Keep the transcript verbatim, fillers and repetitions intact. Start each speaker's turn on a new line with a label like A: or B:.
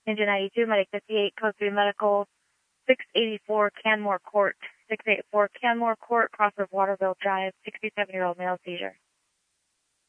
A: Engine ninety-two, Medic fifty-eight, Code three Medical, six eighty-four Canmore Court, six eighty-four Canmore Court, Crossroad Waterville Drive, sixty-seven-year-old male seizure.